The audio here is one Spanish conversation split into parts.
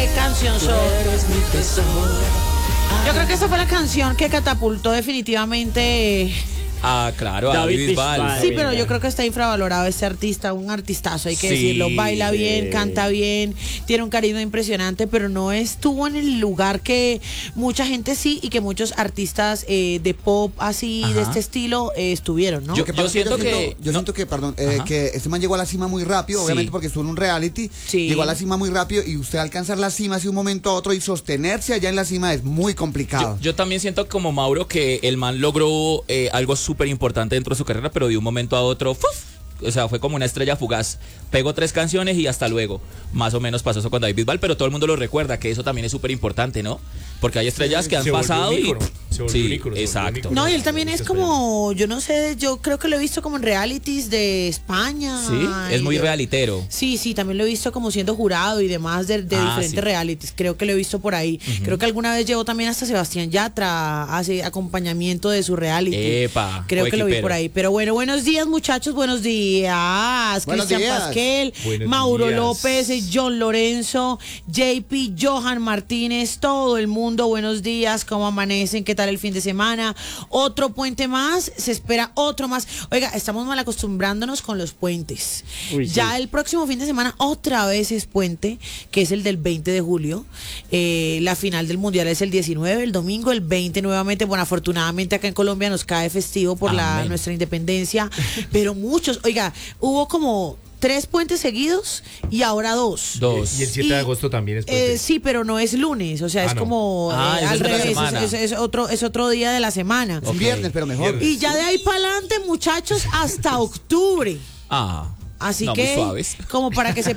canción. Yo creo que esa fue la canción que catapultó definitivamente. Ah, claro, David Bisbal. Sí, pero yo creo que está infravalorado este artista, un artistazo, hay que decirlo. Baila bien, canta bien, tiene un carisma impresionante, pero no estuvo en el lugar que mucha gente sí y que muchos artistas de pop así, de este estilo, estuvieron, ¿no? Yo siento que, que este man llegó a la cima muy rápido, obviamente porque estuvo en un reality, llegó a la cima muy rápido y usted alcanzar la cima de un momento a otro y sostenerse allá en la cima es muy complicado. Yo también siento como Mauro que el man logró algo súper importante dentro de su carrera, pero de un momento a otro, ¡fuf! O sea, fue como una estrella fugaz. Pegó 3 canciones y hasta luego. Más o menos pasó eso con David Bisbal, pero todo el mundo lo recuerda, que eso también es súper importante, ¿no? Porque hay estrellas que han pasado y... Sí, exacto. No, y él también es como, yo no sé, yo creo que lo he visto como en realities de España. Sí, es muy realitero. Sí, también lo he visto como siendo jurado y demás de diferentes realities. Creo que lo he visto por ahí. Creo que alguna vez llevó también hasta Sebastián Yatra, hace acompañamiento de su reality. Epa, creo que lo vi por ahí. Pero bueno, buenos días, muchachos, buenos días. Cristian Pasquel, Mauro López, John Lorenzo, JP, Johan Martínez, todo el mundo, buenos días, ¿cómo amanecen? ¿Qué tal el fin de semana? Otro puente más, se espera otro más. Oiga, estamos mal acostumbrándonos con los puentes. Ya el próximo fin de semana otra vez es puente, que es el del 20 de julio. La final del Mundial es el 19, el domingo el 20 nuevamente. Bueno, afortunadamente acá en Colombia nos cae festivo por nuestra independencia, pero muchos, oiga, hubo como 3 puentes seguidos y ahora 2. Y el 7 de agosto también es puente. Sí, pero no es lunes, o sea, es como al revés, es otro día de la semana. Es viernes, pero mejor. Y ya de ahí para adelante, muchachos, hasta octubre. Así que, como para que se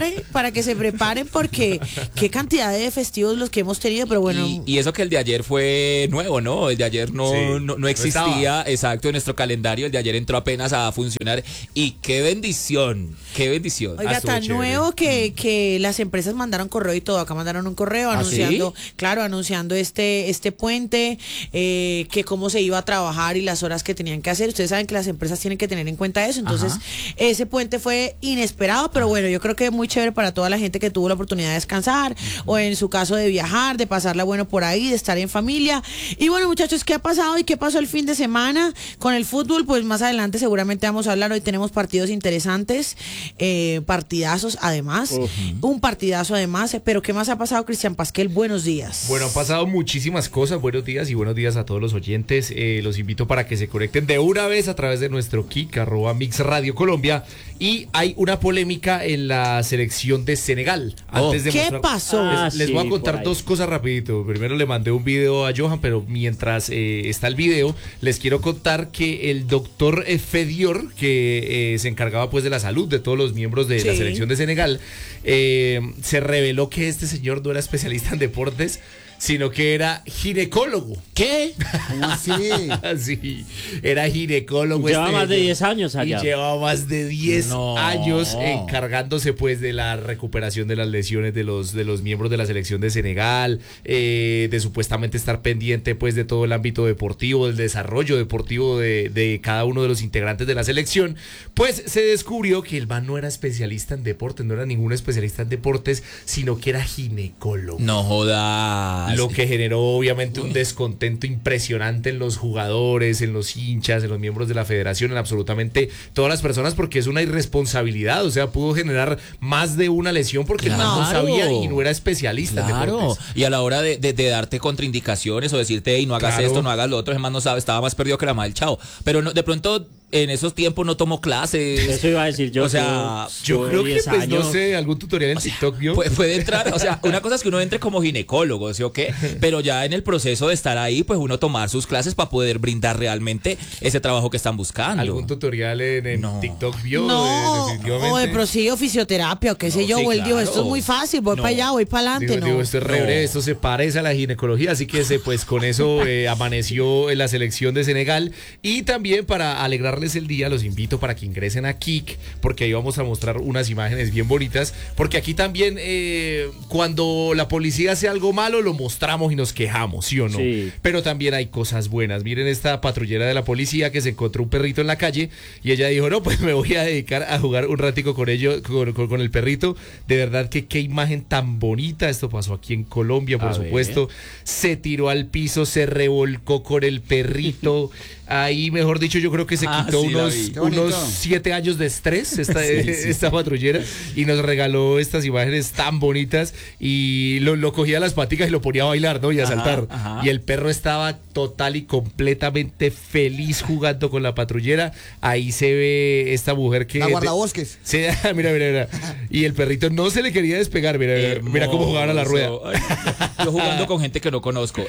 preparen, porque qué cantidad de festivos los que hemos tenido, pero bueno. Y eso que el de ayer fue nuevo, ¿no? El de ayer no existía, exacto, en nuestro calendario. El de ayer entró apenas a funcionar. Y qué bendición. Oiga, tan nuevo que las empresas mandaron correo y todo. Acá mandaron un correo anunciando, anunciando este puente, que cómo se iba a trabajar y las horas que tenían que hacer. Ustedes saben que las empresas tienen que tener en cuenta eso. Entonces, ese puente fue inesperado, pero bueno, yo creo que es muy chévere para toda la gente que tuvo la oportunidad de descansar o en su caso de viajar, de pasarla bueno por ahí, de estar en familia. Y bueno, muchachos, ¿qué ha pasado y qué pasó el fin de semana con el fútbol? Pues más adelante seguramente vamos a hablar. Hoy tenemos partidos interesantes, partidazos además, un partidazo además, pero ¿qué más ha pasado, Cristian Pasquel? Buenos días. Bueno, han pasado muchísimas cosas, buenos días y buenos días a todos los oyentes. Los invito para que se conecten de una vez a través de nuestro Kik, @Mix Radio Colombia. Y hay una polémica en la selección de Senegal. ¿Qué pasó? Les voy a contar 2 cosas rapidito. Primero le mandé un video a Johan, pero mientras está el video, les quiero contar que el doctor Fedior, que se encargaba pues de la salud de todos los miembros de la selección de Senegal, se reveló que este señor no era especialista en deportes, sino que era ginecólogo. ¿Qué? ¿Cómo así? Sí, era ginecólogo. Lleva más de 10 años allá. Y lleva más de 10 años encargándose pues de la recuperación de las lesiones de los miembros de la selección de Senegal, de supuestamente estar pendiente pues de todo el ámbito deportivo, del desarrollo deportivo de cada uno de los integrantes de la selección. Pues se descubrió que el man no era especialista en deportes, no era ningún especialista en deportes, sino que era ginecólogo. No jodas. Lo que generó obviamente un descontento impresionante en los jugadores, en los hinchas, en los miembros de la federación, en absolutamente todas las personas, porque es una irresponsabilidad. O sea, pudo generar más de una lesión porque el man no sabía y no era especialista en deportes. Y a la hora de darte contraindicaciones o decirte, hey, no hagas esto, no hagas lo otro, el man no sabe, estaba más perdido que la madre del chavo. Pero no, de pronto en esos tiempos no tomó clases. Eso iba a decir yo. O sea, yo creo que pues, no sé, algún tutorial en TikTok vio. Puede entrar, o sea, una cosa es que uno entre como ginecólogo, ¿sí o qué? Pero ya en el proceso de estar ahí, pues uno tomar sus clases para poder brindar realmente ese trabajo que están buscando. ¿Algún tutorial en TikTok vio? O de prosigo fisioterapia, o qué sé yo, o él dijo, esto es muy fácil, voy para allá, voy para adelante. Digo, esto es re breve, esto se parece a la ginecología, así que pues con eso amaneció en la selección de Senegal. Y también para alegrar alegrarles el día, los invito para que ingresen a Kik, porque ahí vamos a mostrar unas imágenes bien bonitas, porque aquí también cuando la policía hace algo malo lo mostramos y nos quejamos, ¿sí o no? Sí. Pero también hay cosas buenas. Miren esta patrullera de la policía que se encontró un perrito en la calle y ella dijo, no, pues me voy a dedicar a jugar un ratico con ellos, con el perrito. De verdad que qué imagen tan bonita. Esto pasó aquí en Colombia, por supuesto. Se tiró al piso, se revolcó con el perrito. Ahí, mejor dicho, yo creo que se quitó unos 7 años de estrés esta patrullera y nos regaló estas imágenes tan bonitas y lo cogía a las paticas y lo ponía a bailar, ¿no? Y a saltar. Y el perro estaba total y completamente feliz jugando con la patrullera. Ahí se ve esta mujer que... La guardabosques. Mira. Y el perrito no se le quería despegar. Mira cómo jugaban a la rueda. Ay, yo jugando con gente que no conozco.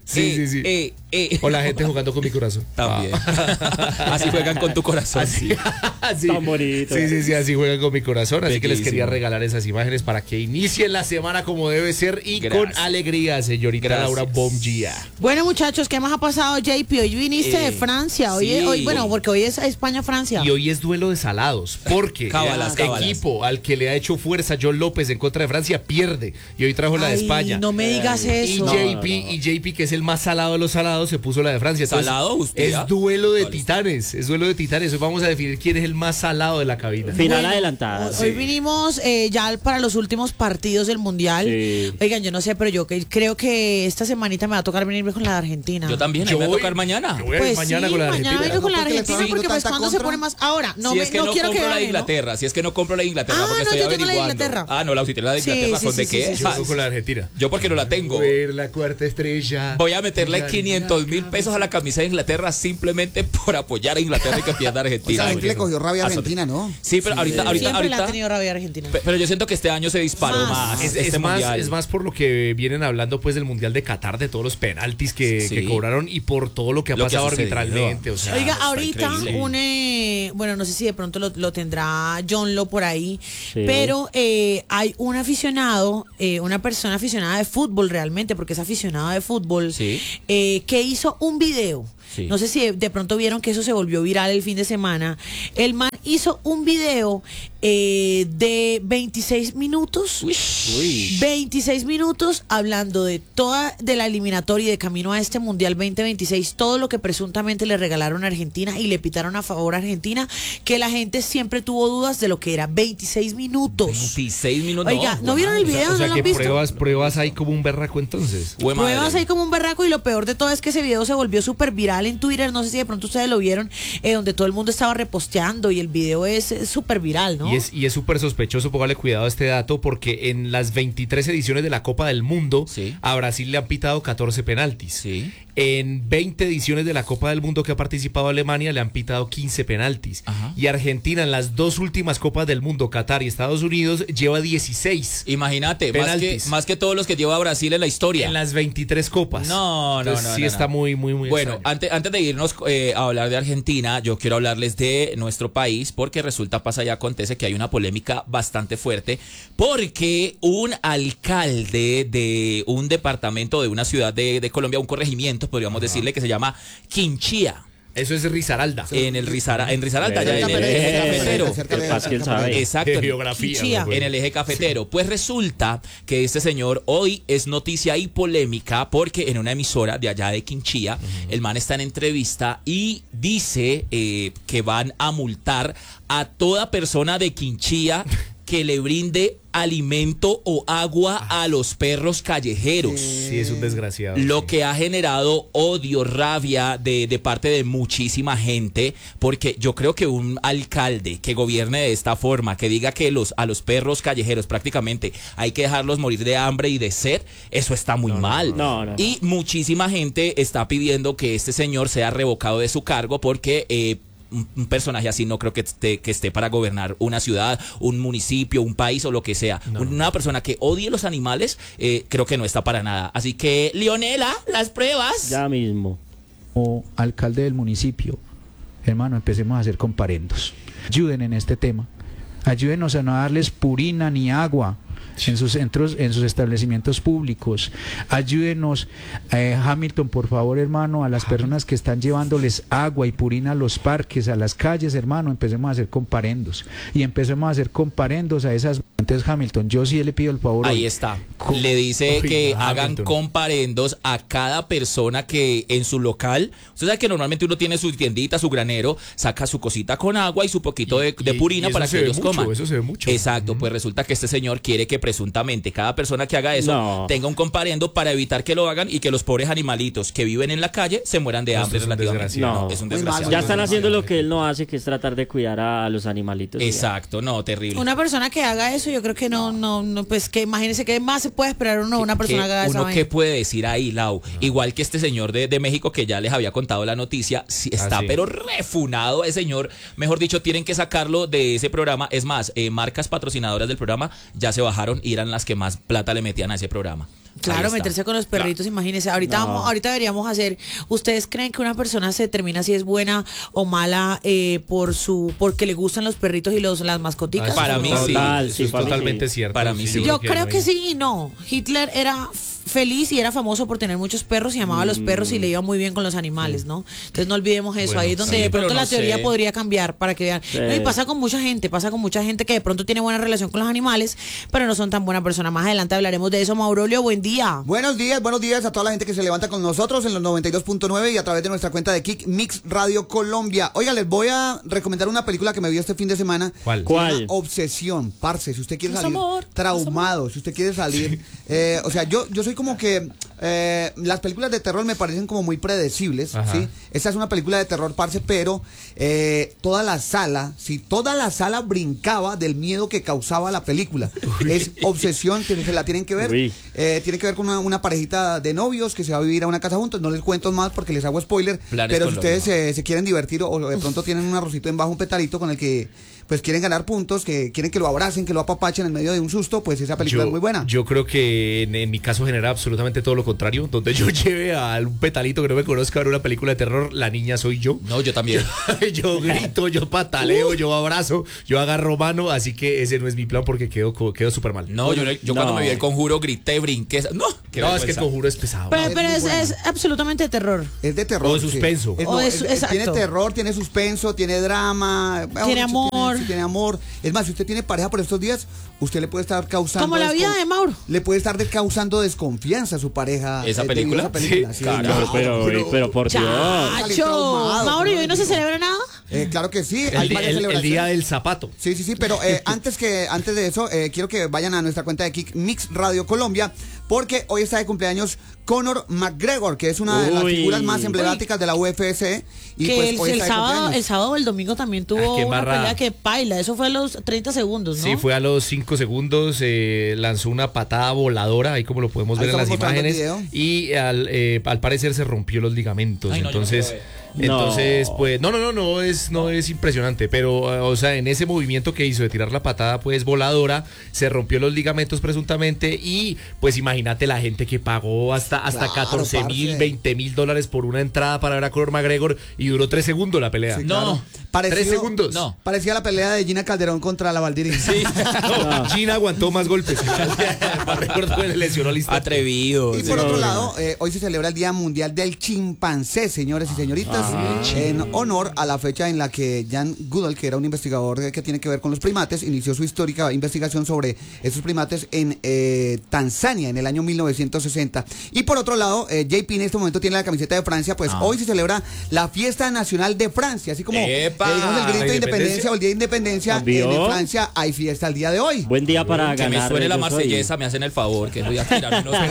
Sí. O la gente jugando con mi corazón. También. Así juegan con tu corazón. Así. Tan bonito. Sí, así juegan con mi corazón. Así Bellísimo. que les quería regalar esas imágenes para que inicien la semana como debe ser y con alegría, señorita Laura Bomgia. Bueno, muchachos, ¿qué más ha pasado, JP? Hoy viniste de Francia. Hoy, porque hoy es España-Francia. Y hoy es duelo de salados, porque Cábalas. equipo al que le ha hecho fuerza John López en contra de Francia pierde. Y hoy trajo la de España. No me digas eso. Y JP, que es el más salado de los salados, se puso la de Francia. Entonces, ¿Salado usted? Es duelo de titanes. Hoy vamos a definir quién es el más salado de la cabina. Final adelantada. Hoy vinimos ya para los últimos partidos del Mundial. Sí. Oigan, yo no sé, pero yo creo que esta semanita me va a tocar venirme con la de Argentina. Yo también, me va a tocar mañana. Yo voy a ir mañana con la de Argentina. Mañana vengo con la de ¿Por qué le Argentina está porque pues tanta cuando se contra? pone más... Ahora, no quiero que compro la de gane, ¿no? Inglaterra, si es que no compro la de Inglaterra, Ah, porque no, estoy yo tengo la de averiguando. Inglaterra. Ah, no, la usted la de Sí, Inglaterra, sí, ¿son de sí, qué? sí, sí. Yo voy con la de Argentina. Yo porque no la tengo. Ver la cuarta estrella. Voy a meterle 500,000 pesos a la camisa de Inglaterra simplemente por apoyar a Inglaterra y que pierda Argentina. La gente le cogió rabia a Argentina, ¿no? Sí, pero ahorita. Siempre le ha tenido rabia a Argentina. Pero yo siento que este año se disparó más. Es más por lo que vienen hablando pues del Mundial de Qatar, de todos los penaltis que cobraron y por todo lo que ha pasado arbitralmente. O sea, Oiga, ahorita bueno, no sé si de pronto lo tendrá John Lo por ahí, pero hay un aficionado, una persona aficionada de fútbol realmente, porque es aficionado de fútbol, que hizo un video. Sí. No sé si de pronto vieron que eso se volvió viral el fin de semana. El man hizo un video de 26 minutos. Uy. 26 minutos hablando de la eliminatoria y de camino a este Mundial 2026, todo lo que presuntamente le regalaron a Argentina y le pitaron a favor a Argentina, que la gente siempre tuvo dudas de lo que era 26 minutos. 26 minutos. Oiga, ¿no vieron el video? O sea ¿No lo que han visto? pruebas ahí como un berraco entonces. Pruebas ahí como un berraco, y lo peor de todo es que ese video se volvió súper viral en Twitter. No sé si de pronto ustedes lo vieron, donde todo el mundo estaba reposteando, y el video es súper viral, ¿no? Y es súper sospechoso, póngale cuidado a este dato, porque en las 23 ediciones de la Copa del Mundo, a Brasil le han pitado 14 penaltis. Sí. En 20 ediciones de la Copa del Mundo que ha participado Alemania le han pitado 15 penaltis. Ajá. Y Argentina en las dos últimas Copas del Mundo, Qatar y Estados Unidos, lleva 16. Imagínate, penaltis. más que todos los que lleva Brasil en la historia. En las 23 copas. No. Sí, está muy Bueno, extraño. antes de irnos a hablar de Argentina, yo quiero hablarles de nuestro país, porque resulta, pasa y acontece que hay una polémica bastante fuerte, porque un alcalde de un departamento de una ciudad de Colombia, un corregimiento, podríamos decirle, que se llama Quinchía. Eso es Risaralda. En Risaralda, allá en el eje cafetero. ¿Quién sabe? Exacto. Geografía. En el eje cafetero. Pues resulta que este señor hoy es noticia y polémica porque en una emisora de allá de Quinchía, el man está en entrevista y dice que van a multar a toda persona de Quinchía que le brinde alimento o agua a los perros callejeros. Sí, es un desgraciado. Lo que ha generado odio, rabia de parte de muchísima gente, porque yo creo que un alcalde que gobierne de esta forma, que diga que a los perros callejeros prácticamente hay que dejarlos morir de hambre y de sed, eso está muy mal. No. Y muchísima gente está pidiendo que este señor sea revocado de su cargo porque un personaje así no creo que esté para gobernar una ciudad, un municipio, un país o lo que sea. No. Una persona que odie los animales, creo que no está para nada. Así que, Leonela, las pruebas. Ya mismo. Como alcalde del municipio, hermano, empecemos a hacer comparendos. Ayuden en este tema. Ayúdenos a no darles purina ni agua. en sus centros, en sus establecimientos públicos. Ayúdenos, Hamilton, por favor, hermano, a las personas que están llevándoles agua y purina a los parques, a las calles, hermano, empecemos a hacer comparendos y empecemos a hacer comparendos a esas. Entonces, Hamilton, yo sí le pido el favor. Ahí está. Le dice que hagan comparendos a cada persona que en su local. Usted sabe que normalmente uno tiene su tiendita, su granero, saca su cosita con agua y su poquito de purina para que ellos coman. Eso se ve mucho. Exacto, pues resulta que este señor quiere que presuntamente cada persona que haga eso tenga un comparendo para evitar que lo hagan y que los pobres animalitos que viven en la calle se mueran de hambre relativamente. No, es un desgraciado. Ya están haciendo lo que él no hace, que es tratar de cuidar a los animalitos. Exacto, no, terrible. Una persona que haga eso, yo creo que no, pues que imagínese qué más se puede esperar una persona que haga eso. ¿Uno qué puede decir ahí, Lau? Igual que este señor de México que ya les había contado la noticia, está pero refunado ese señor. Mejor dicho, tienen que sacarlo de ese programa. Es más, marcas patrocinadoras del programa ya se bajaron y eran las que más plata le metían a ese programa. Claro, meterse con los perritos, imagínense. Ahorita deberíamos hacer. ¿Ustedes creen que una persona se determina si es buena o mala porque le gustan los perritos y las mascoticas? Para mí sí. Es totalmente cierto. Para mí sí. Yo creo que sí y no. Hitler era feliz y era famoso por tener muchos perros y amaba a los perros y le iba muy bien con los animales, ¿no? Entonces no olvidemos eso. Ahí es donde de pronto la teoría podría cambiar para que vean. No, y pasa con mucha gente que de pronto tiene buena relación con los animales, pero no son tan buena persona. Más adelante hablaremos de eso. Maurolio, buen día. Buenos días a toda la gente que se levanta con nosotros en los 92.9 y a través de nuestra cuenta de Kick Mix Radio Colombia. Oiga, les voy a recomendar una película que me vi este fin de semana. ¿Cuál? Obsesión, parce. Si usted quiere salir traumado, si usted quiere salir, o sea, yo soy como que las películas de terror me parecen como muy predecibles, ¿sí? Esta es una película de terror, parce, pero toda la sala brincaba del miedo que causaba la película. Es Obsesión, que se la tienen que ver. Tiene que ver con una parejita de novios que se va a vivir a una casa juntos. No les cuento más porque les hago spoiler. Pero si ustedes se quieren divertir o de pronto tienen un arrocito en bajo, un petalito con el que pues quieren ganar puntos, que quieren que lo abracen, que lo apapachen en medio de un susto, pues esa película es muy buena. Yo creo que en mi caso genera absolutamente todo lo contrario. Donde yo lleve a un petalito que no me conozca a ver una película de terror, la niña soy yo. No, yo también. Yo grito, yo pataleo, yo abrazo, yo agarro mano, así que ese no es mi plan porque quedo súper mal. No, yo cuando me vi El Conjuro grité, brinqué. No, es que El Conjuro es pesado. Pero es absolutamente de terror. Es de terror. O de suspenso. Tiene terror, tiene suspenso, tiene drama. Tiene amor. Tiene amor. Es más, si usted tiene pareja por estos días, usted le puede estar causando... Como la vida de Mauro. Le puede estar causando desconfianza a su pareja. ¿Esa película? Sí, claro, pero por Dios. Mauro, ¿y hoy no se celebra nada? Claro que sí. El día del zapato. Sí, pero antes de eso, quiero que vayan a nuestra cuenta de Kick Mix Radio Colombia, porque hoy está de cumpleaños Conor McGregor, que es una de las figuras más emblemáticas de la UFC. Y que pues hoy el sábado o el domingo también tuvo una pelea que paila. Eso fue a los 30 segundos, ¿no? Sí, fue a los 5 segundos. Lanzó una patada voladora, ahí como lo podemos ver en las imágenes. Y al parecer se rompió los ligamentos. Entonces, pues, no es impresionante, pero, o sea, en ese movimiento que hizo de tirar la patada, pues, voladora, se rompió los ligamentos presuntamente y, pues, imagínate la gente que pagó hasta claro, 14,000, 20,000 dólares por una entrada para ver a Conor McGregor y duró 3 segundos la pelea. Sí, claro. 3 segundos. No. Parecía la pelea de Gina Calderón contra la Valdirin. Sí. Gina aguantó más golpes. McGregor le lesionó el instante. Atrevido. Y por otro lado, hoy se celebra el Día Mundial del Chimpancé, señores y señoritas, en honor a la fecha en la que Jan Goodall, que era un investigador que tiene que ver con los primates, inició su histórica investigación sobre estos primates en Tanzania en el año 1960. Y por otro lado, JP en este momento tiene la camiseta de Francia, pues hoy se celebra la fiesta nacional de Francia, así como digamos el grito de independencia o el día de independencia en Francia, hay fiesta el día de hoy. Buen día para que ganar. me suene la marsellesa, me hacen el favor, que voy a tirar unos...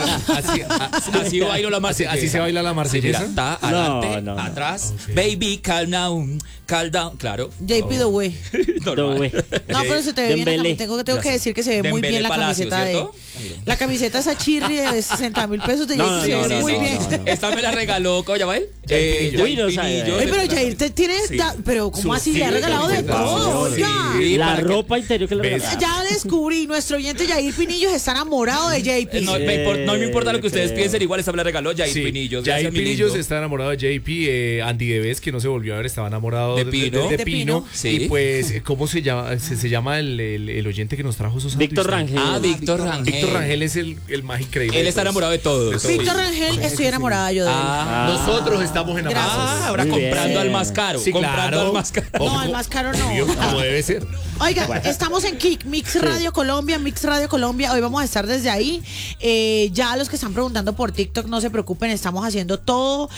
así bailo la marsellesa. ¿Así se baila la marsellesa? Está adelante, atrás. Okay. Baby, calm down, claro. JP the way. No, pero se te ve bien. Tengo que decir que se ve muy bien la camiseta de... La camiseta esa chirri de 60,000 pesos de JP se ve muy bien. Esta me la regaló, ¿cómo llama él? Pero Jair te tiene... Pero ¿cómo así? Le ha regalado de todo. La ropa interior que le regaló. Ya descubrí, nuestro oyente Jair Pinillos está enamorado de JP. No me importa lo que ustedes piensen, igual esta me la regaló Jair Pinillos. Jair Pinillos está enamorado de JP. Andy Debes, que no se volvió a ver, estaba enamorado de Pino. de Pino. Sí. Y pues, ¿cómo se llama? Se llama el oyente que nos trajo esos Víctor sándwiches. Rangel. Víctor Rangel. Víctor Rangel es el más increíble. Él está enamorado de todos. Víctor Rangel, estoy enamorada yo de él. Nosotros estamos enamorados. Ahora Muy comprando bien. al más caro. Sí, comprando claro. al más caro. No, al más caro no. Como debe ser. Oiga, estamos en Kick, Mix Radio Colombia, Mix Radio Colombia. Hoy vamos a estar desde ahí. Ya los que están preguntando por TikTok, no se preocupen, estamos haciendo todo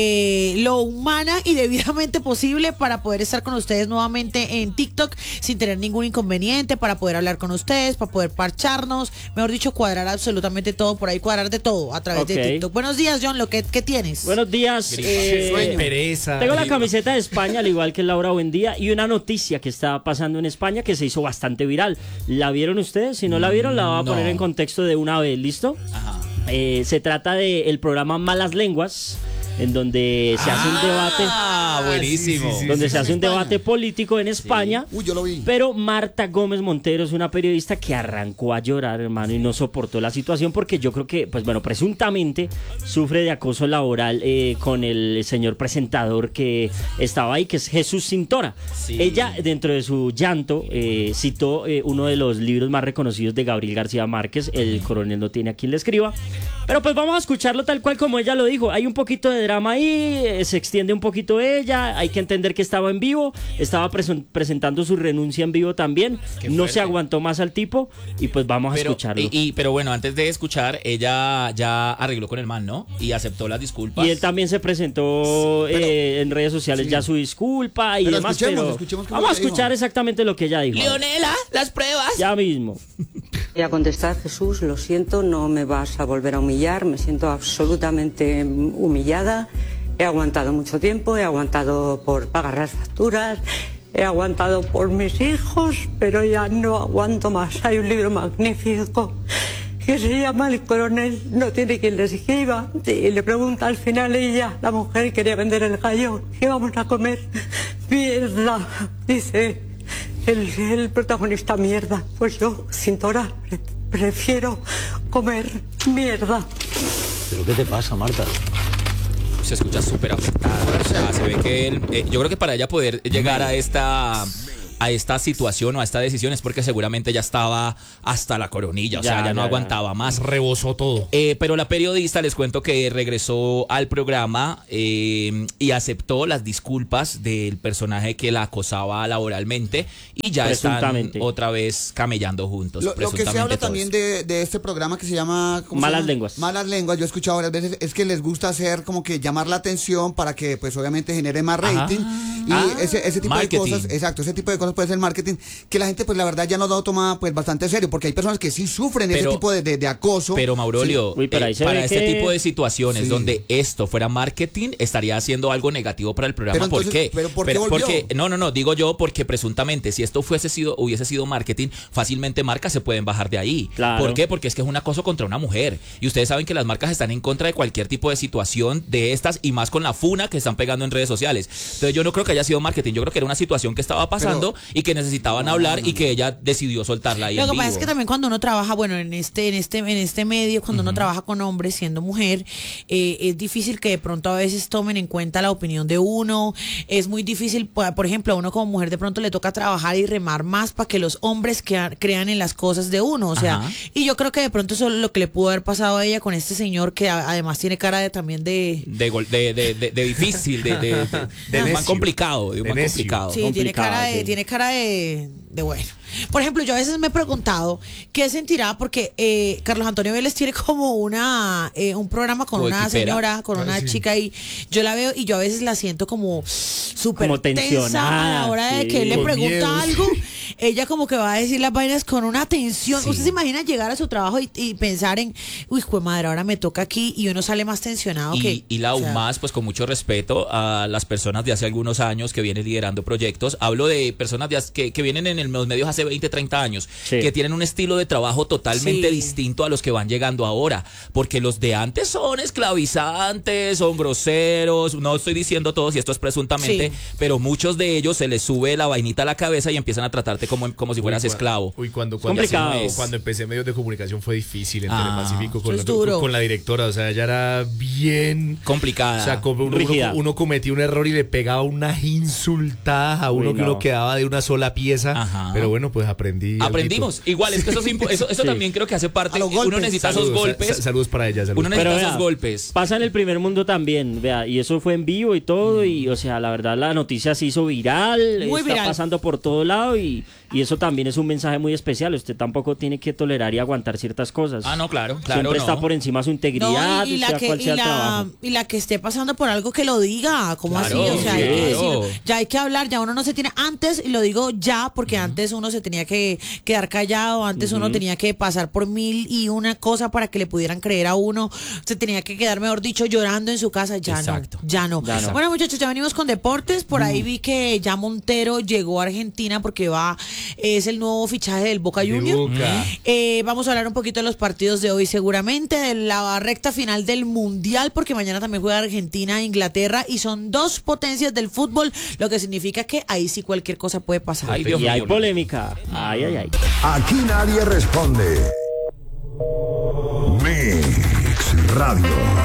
lo humana y debidamente posible para poder estar con ustedes nuevamente en TikTok sin tener ningún inconveniente, para poder hablar con ustedes, para poder parcharnos, mejor dicho, cuadrar absolutamente todo por ahí, cuadrar de todo a través de TikTok. Buenos días, John, ¿qué tienes? Buenos días. Pereza. Tengo la camiseta de España, al igual que Laura Buendía, y una noticia que está pasando en España que se hizo bastante viral. ¿La vieron ustedes? Si no la vieron, la voy a poner en contexto de una vez, ¿listo? Ajá. Se trata del programa Malas Lenguas, en donde se hace un debate. Buenísimo. Donde se hace un debate político en España. Uy, yo lo vi. Pero Marta Gómez Montero es una periodista que arrancó a llorar, hermano, y no soportó la situación porque yo creo que, pues bueno, presuntamente sufre de acoso laboral con el señor presentador que estaba ahí, que es Jesús Cintora. Sí. Ella, dentro de su llanto, citó uno de los libros más reconocidos de Gabriel García Márquez, El coronel no tiene a quien le escriba. Pero pues vamos a escucharlo tal cual como ella lo dijo. Hay un poquito de drama ahí, se extiende un poquito ella, hay que entender que estaba en vivo, estaba presentando su renuncia en vivo también, no se aguantó más al tipo y pues vamos a escucharlo. Pero bueno, antes de escuchar, ella ya arregló con el man, ¿no? Y aceptó las disculpas. Y él también se presentó en redes sociales ya su disculpa y demás, escuchemos vamos a escuchar exactamente lo que ella dijo. Leonela, las pruebas. Ya mismo. Voy a contestar, Jesús, lo siento, no me vas a volver a humillar, me siento absolutamente humillada. He aguantado mucho tiempo, he aguantado por pagar las facturas, he aguantado por mis hijos, pero ya no aguanto más. Hay un libro magnífico que se llama El coronel no tiene quien le escriba, y le pregunta al final ella, la mujer quería vender el gallo, ¿qué vamos a comer? Mierda, dice el protagonista, mierda. Pues yo, Cintora, prefiero comer mierda. ¿Pero qué te pasa, Marta? Se escucha súper afectada. O sea, se ve que él, yo creo que para ella poder llegar a esta situación o a esta decisión es porque seguramente ya estaba hasta la coronilla, o sea, ya no aguantaba más. Rebosó todo. Pero la periodista, les cuento que regresó al programa y aceptó las disculpas del personaje que la acosaba laboralmente y ya están otra vez camellando juntos. Lo que se habla también de este programa que se llama Malas Lenguas. Malas Lenguas, yo he escuchado varias veces, es que les gusta hacer como que llamar la atención para que pues obviamente genere más rating. Y ese tipo de cosas, exacto, ese tipo de cosas puede ser marketing, que la gente pues la verdad ya no lo toma pues bastante serio, porque hay personas que sí sufren ese tipo de acoso. Pero Maurolio, sí. para este tipo de situaciones donde esto fuera marketing, estaría haciendo algo negativo para el programa. Pero entonces, ¿por qué? ¿Pero por qué volvió? Porque, no, digo yo porque presuntamente si esto hubiese sido marketing, fácilmente marcas se pueden bajar de ahí. Claro. ¿Por qué? Porque es que es un acoso contra una mujer. Y ustedes saben que las marcas están en contra de cualquier tipo de situación de estas y más con la funa que están pegando en redes sociales. Entonces yo no creo que haya sido marketing, yo creo que era una situación que estaba pasando y que necesitaban hablar y que ella decidió soltarla ahí. Lo que pasa es que también cuando uno trabaja, bueno, en este medio, cuando uno trabaja con hombres siendo mujer, es difícil que de pronto a veces tomen en cuenta la opinión de uno. Es muy difícil, por ejemplo, a uno como mujer de pronto le toca trabajar y remar más para que los hombres crean en las cosas de uno. O sea, y yo creo que de pronto eso es lo que le pudo haber pasado a ella con este señor que además tiene cara también de difícil, de un man complicado, de un man complicado. Sí, tiene cara de bueno. Por ejemplo, yo a veces me he preguntado qué sentirá, porque Carlos Antonio Vélez tiene como un programa con una señora, con una chica, y yo la veo y yo a veces la siento como súper tensa a la hora de que él le pregunta algo. Ella como que va a decir las vainas con una tensión. ¿Usted se imagina llegar a su trabajo y pensar en, uy, jue madre, ahora me toca aquí, y uno sale más tensionado más, pues con mucho respeto a las personas de hace algunos años que vienen liderando proyectos. Hablo de personas que vienen en los medios hace hace 20, 30 años, Sí. que tienen un estilo de trabajo totalmente distinto a los que van llegando ahora, porque los de antes son esclavizantes, son groseros, no estoy diciendo todos y esto es presuntamente, pero muchos de ellos se les sube la vainita a la cabeza y empiezan a tratarte como si fueras esclavo. Cuando empecé medios de comunicación fue difícil en Telepacífico con la directora, o sea, ella era bien complicada. O sea, uno cometía un error y le pegaba unas insultadas a uno que uno quedaba de una sola pieza. Pero bueno, pues aprendimos. Igual, es que eso también creo que hace parte. Uno necesita esos golpes. Saludos para ella. Uno necesita esos golpes. Pasa en el primer mundo también, vea, y eso fue en vivo y todo, y o sea, la verdad la noticia se hizo viral, está pasando por todo lado y eso también es un mensaje muy especial. Usted tampoco tiene que tolerar y aguantar ciertas cosas. No, claro. Siempre está por encima de su integridad, y la que esté pasando por algo que lo diga, como así, o sea, hay que decirlo. Ya hay que hablar, ya uno no se tiene antes, y lo digo ya, porque antes uno se tenía que quedar callado, antes uno tenía que pasar por 1001 cosa para que le pudieran creer a uno, se tenía que quedar, mejor dicho, llorando en su casa, ya no. Bueno, muchachos, ya venimos con deportes, por ahí vi que ya Montero llegó a Argentina porque es el nuevo fichaje del Boca Juniors. Vamos a hablar un poquito de los partidos de hoy, seguramente de la recta final del Mundial, porque mañana también juega Argentina e Inglaterra y son dos potencias del fútbol, lo que significa que ahí sí cualquier cosa puede pasar. Y hay polémica. Ay. Aquí nadie responde. Mix Radio.